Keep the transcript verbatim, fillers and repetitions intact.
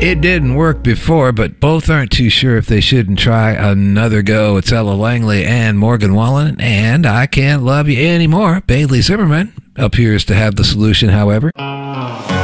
It didn't work before, but both aren't too sure if they shouldn't try another go. It's Ella Langley and Morgan Wallen, and I Can't Love You Anymore. Bailey Zimmerman appears to have the solution, however.